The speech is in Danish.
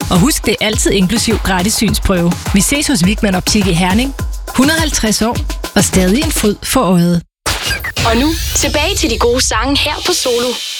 Og husk, det er altid inklusiv gratis synsprøve. Vi ses hos Vikman Optik i Herning. 150 år og stadig en fryd for øjet. Og nu tilbage til de gode sange her på Solo.